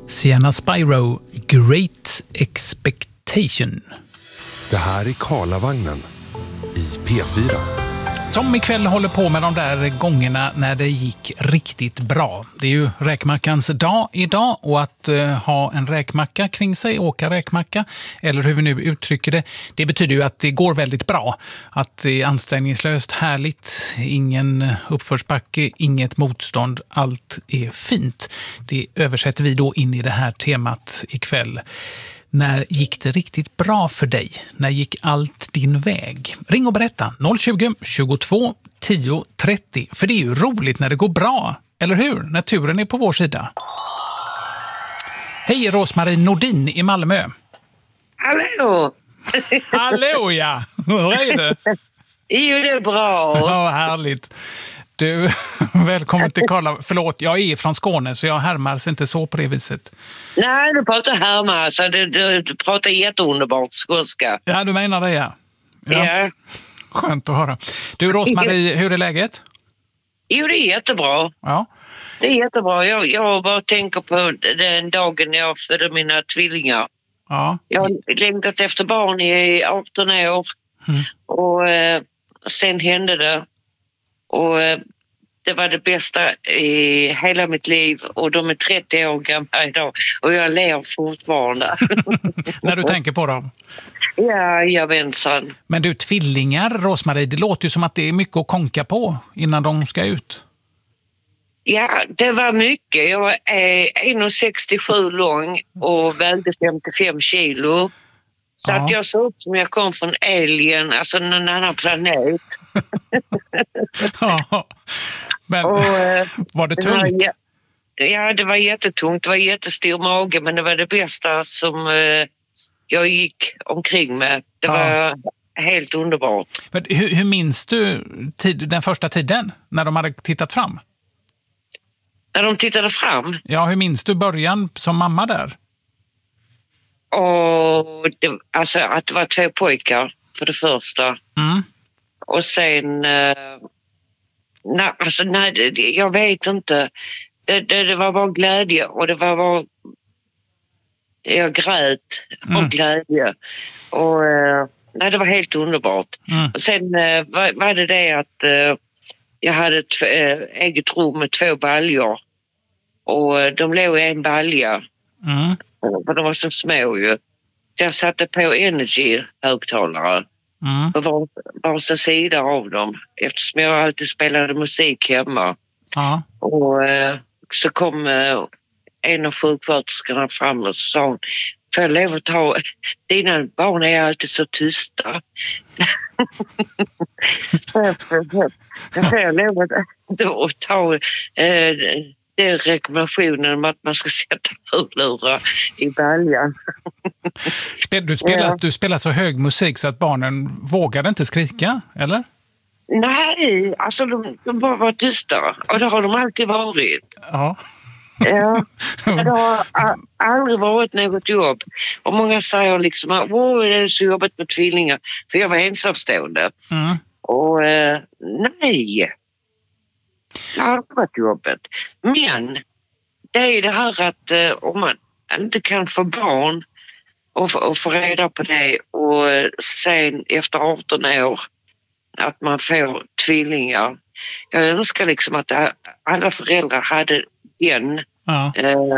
Sienna Spyro, Great Expectation. Det här är Karlavagnen i P4. Som ikväll håller på med de där gångerna när det gick riktigt bra. Det är ju räkmackans dag idag och att ha en räkmacka kring sig, åka räkmacka, eller hur vi nu uttrycker det, det betyder ju att det går väldigt bra. Att det är ansträngningslöst, härligt, ingen uppförsbacke, inget motstånd, allt är fint. Det översätter vi då in i det här temat ikväll. När gick det riktigt bra för dig? När gick allt din väg? Ring och berätta 020 22 10 30. För det är ju roligt när det går bra, eller hur? När turen är på vår sida. Hej, Rosmarie Nordin i Malmö. Hallå! Hallå, ja! Hur är det? Jo, det är bra. Ja, härligt. Du, välkommen till Karla. Förlåt, jag är från Skåne så jag härmar inte så på det viset. Nej, du pratar härma, så du pratar jätteunderbart skånska. Ja, du menar det, ja. Ja. Skönt att höra. Du, Rosmarie, hur är läget? Jo, det är jättebra. Ja. Det är jättebra. Jag bara tänker på den dagen jag födde mina tvillingar. Ja. Jag har längtat efter barn i 18 år. Och sen hände det. Och det var det bästa i hela mitt liv. Och de är 30 år gamla idag. Och jag lever fortfarande. När du tänker på dem? Ja, jajamensan. Men du, tvillingar, Rosmarie, det låter ju som att det är mycket att konka på innan de ska ut. Ja, det var mycket. Jag är 1,67 lång och vägde 55 kilo. Så att jag såg ut som jag kom från Alien, alltså någon annan planet. Ja. Men och, var det tungt? Ja, det var jättetungt. Det var jättestor mage, men det var det bästa som jag gick omkring med. Det var helt underbart. Men hur minns du den första tiden när de hade tittat fram? När de tittade fram? Ja, hur minns du början som mamma där? Och alltså att det var 2 pojkar för det första. Och sen jag vet inte. Det var bara glädje och det var bara jag grät av glädje och det var helt underbart. Och sen var det att jag hade ett eget rum med 2 baljor och de låg i en balja. För de var så små ju. Så jag satte på Energy-högtalare på varsin sida av dem. Eftersom jag alltid spelade musik hemma. Och så kom en av sjuksköterskorna fram och sa hon, får jag lov att ta, dina barn är alltid så tysta. Får jag lov att ta det är rekommendationen om att man ska sätta hörlurar i baljan. Du spelar så hög musik så att barnen vågade inte skrika, eller? Nej, alltså de bara var tysta. Och det har de alltid varit. Ja. Ja, det har aldrig varit något jobb. Och många säger liksom att det är så jobbigt med tvillingar. För jag var ensamstående. Och nej. Det har varit jobbet. Men det är det här att om man inte kan få barn och få reda på det och sen efter 18 år att man får tvillingar. Jag önskar liksom att alla föräldrar hade den. Ja.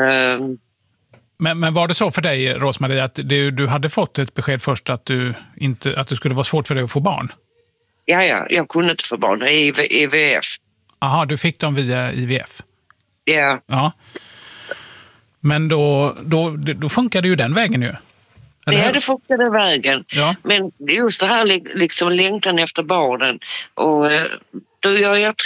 Men var det så för dig, Rosmarie, att du hade fått ett besked först att det skulle vara svårt för dig att få barn? Ja, jag kunde inte få barn i IVF. Aha, du fick dem via IVF? Ja. Men då funkade ju den vägen ju. Ja, det funkade vägen. Ja. Men just det här liksom längtan efter barnen. Och då jag